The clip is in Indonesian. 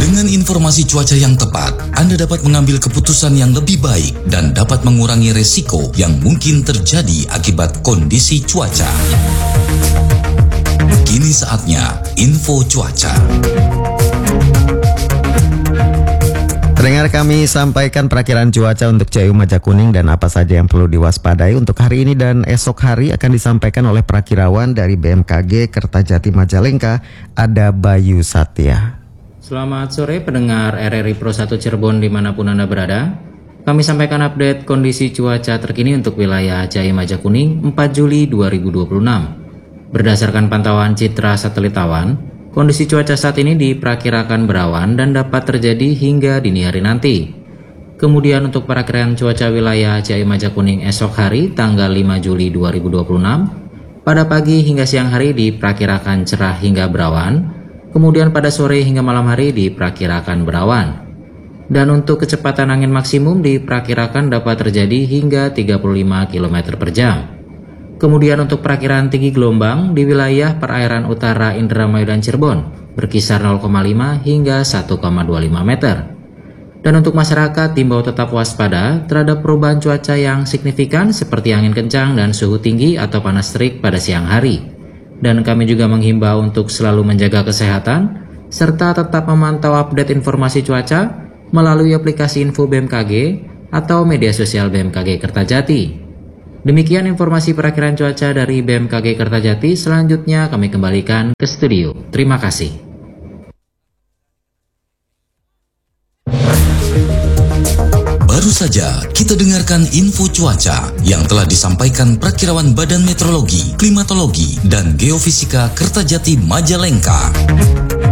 Dengan informasi cuaca yang tepat, Anda dapat mengambil keputusan yang lebih baik dan dapat mengurangi resiko yang mungkin terjadi akibat kondisi cuaca. Kini saatnya info cuaca. Pendengar, kami sampaikan perakiran cuaca untuk CU Majakuning dan apa saja yang perlu diwaspadai untuk hari ini dan esok hari akan disampaikan oleh perakirawan dari BMKG Kertajati Majalengka, ada Bayu Satya. Selamat sore pendengar RRI Pro 1 Cirebon dimanapun Anda berada. Kami sampaikan update kondisi cuaca terkini untuk wilayah CU Majakuning 4 Juli 2026. Berdasarkan pantauan citra satelit awan, kondisi cuaca saat ini diperkirakan berawan dan dapat terjadi hingga dini hari nanti. Kemudian untuk perakiraan cuaca wilayah CU Majakuning esok hari tanggal 5 Juli 2026, pada pagi hingga siang hari diperkirakan cerah hingga berawan, kemudian pada sore hingga malam hari diperkirakan berawan. Dan untuk kecepatan angin maksimum diperkirakan dapat terjadi hingga 35 km per jam. Kemudian untuk perakiraan tinggi gelombang di wilayah perairan utara Indramayu dan Cirebon berkisar 0,5 hingga 1,25 meter. Dan untuk masyarakat diimbau tetap waspada terhadap perubahan cuaca yang signifikan seperti angin kencang dan suhu tinggi atau panas terik pada siang hari. Dan kami juga menghimbau untuk selalu menjaga kesehatan serta tetap memantau update informasi cuaca melalui aplikasi info BMKG atau media sosial BMKG Kertajati. Demikian informasi perakiraan cuaca dari BMKG Kertajati. Selanjutnya kami kembalikan ke studio. Terima kasih. Baru saja kita dengarkan info cuaca yang telah disampaikan Perakirawan Badan Meteorologi, Klimatologi, dan Geofisika Kertajati Majalengka.